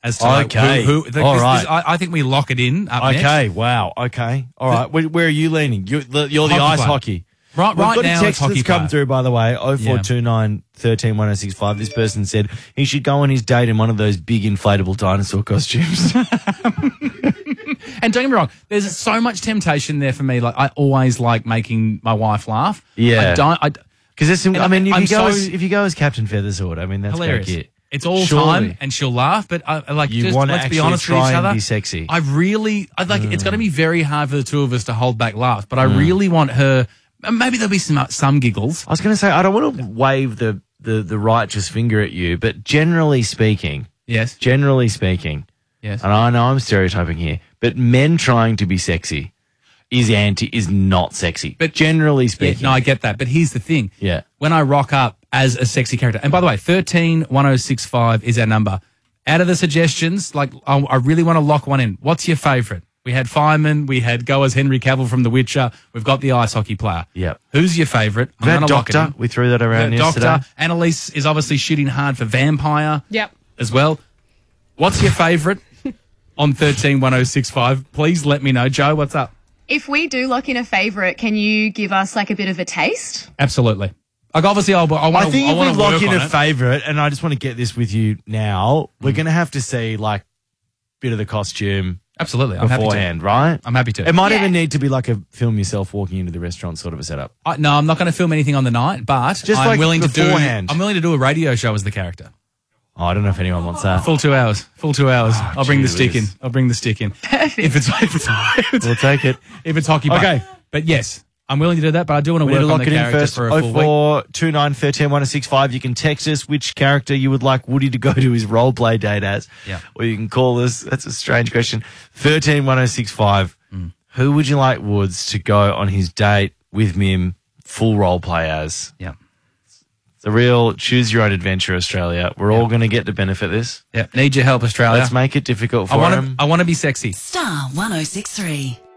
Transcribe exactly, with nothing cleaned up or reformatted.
as to like, Okay. who. who the, All this, right. this, I, I think we lock it in. Up next. Okay, wow, okay. All right, where, where are you leaning? You're the, you're the Hockey ice player. hockey. Right, We've right got now, a it's text hockey that's come player. through, by the way, oh four two nine, one three, one oh six five. This person said he should go on his date in one of those big inflatable dinosaur costumes. And don't get me wrong, there's so much temptation there for me. Like I always like making my wife laugh. Yeah. I don't. I, Because there's some, And I mean, if I'm you, go so- as, if you go as Captain Feathersword, I mean, that's hilarious. great. It's all Surely. time, and she'll laugh. But uh, like, You just wanna let's be actually honest with try each and other. be sexy. I really, I like. It's going to be very hard for the two of us to hold back laughs. But I Mm. really want her. Maybe there'll be some some giggles. I was going to say, I don't want to wave the, the, the righteous finger at you, but generally speaking, Yes. generally speaking, Yes. and I know I'm stereotyping here, but men trying to be sexy is anti, is not sexy. But generally Yeah, speaking. no, I get that. But here's the thing. Yeah. When I rock up as a sexy character, and by the way, thirteen one oh six five is our number. Out of the suggestions, like I, I really want to lock one in. What's your favourite? We had Fireman. We had go as Henry Cavill from The Witcher. We've got the ice hockey player. Yep. Who's your favourite? I'm That gonna lock it Doctor, in. we threw that around The yesterday. Doctor. Annalise is obviously shooting hard for Vampire. Yep. As well. What's your favourite on thirteen one oh six five? Please let me know. Joe, what's up? If we do lock in a favourite, can you give us like a bit of a taste? Absolutely. Like obviously, I'll, I want I think to. I if we want to lock work in on a it. favourite, and I just want to get this with you now, we're going to have to see like bit of the costume Absolutely, I'm happy to. beforehand, right? I'm happy to. It might Yeah. even need to be like a film yourself walking into the restaurant sort of a setup. I, no, I'm not going to film anything on the night, but Just I'm like willing to do. beforehand. I'm willing to do a radio show as the character. Oh, I don't know if anyone wants that. Full two hours. Full two hours. I'll bring the gee stick in. whiz. I'll bring the stick in. Perfect. If it's if it's if it's, We'll take it. if it's hockey. Okay. But, but yes, I'm willing to do that. But I do want to We need work to on lock the it in character first. for a oh full week. four two nine, one three, one oh six five. You can text us which character you would like Woody to go to his role play date as. Yeah. Or you can call us. That's a strange question. thirteen one oh six five. Mm. Who would you like Woods to go on his date with Mim full role play as? Yeah. The real choose your own adventure, Australia. We're all going to get to benefit this. Yeah. Need your help, Australia. Let's make it difficult for I want him. to. I want to be sexy. Star one oh six three.